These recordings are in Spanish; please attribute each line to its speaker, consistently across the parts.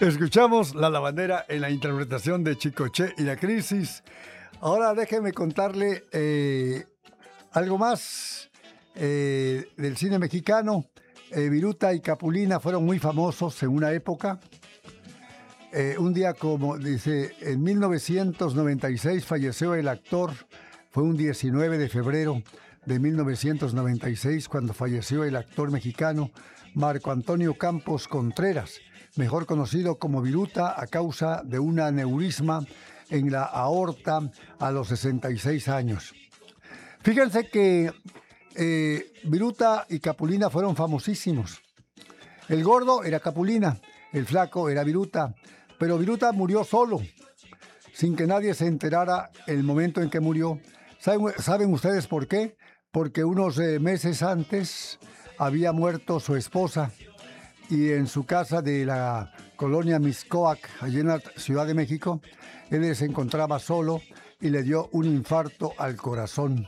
Speaker 1: Escuchamos La Lavandera en la interpretación de Chicoche y La Crisis. Ahora déjeme contarle algo más del cine mexicano. Viruta y Capulina fueron muy famosos en una época. Un día como dice, en 1996 falleció el actor. Fue un 19 de febrero de 1996 cuando falleció el actor mexicano Marco Antonio Campos Contreras, mejor conocido como Viruta, a causa de un aneurisma en la aorta a los 66 años. Fíjense que Viruta y Capulina fueron famosísimos. El gordo era Capulina, el flaco era Viruta, pero Viruta murió solo, sin que nadie se enterara el momento en que murió. ¿Saben ustedes por qué? Porque unos meses antes había muerto su esposa y en su casa de la colonia Mixcoac, allí en la Ciudad de México, él se encontraba solo y le dio un infarto al corazón.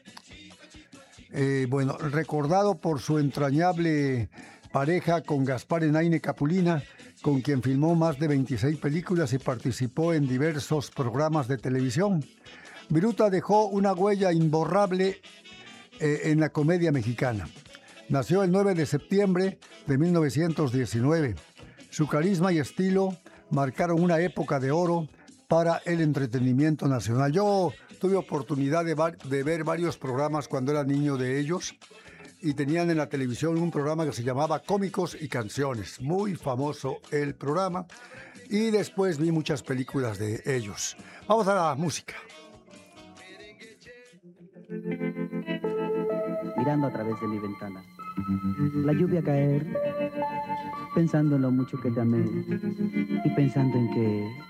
Speaker 1: Bueno, recordado por su entrañable pareja con Gaspar Enaine Capulina, con quien filmó más de 26 películas y participó en diversos programas de televisión. Viruta dejó una huella imborrable en la comedia mexicana. Nació el 9 de septiembre de 1919. Su carisma y estilo marcaron una época de oro para el entretenimiento nacional. Yo tuve oportunidad de ver varios programas cuando era niño de ellos y tenían en la televisión un programa que se llamaba Cómicos y Canciones. Muy famoso el programa y después vi muchas películas de ellos. Vamos a la música.
Speaker 2: Mirando a través de mi ventana, la lluvia caer, pensando en lo mucho que te amé y pensando en que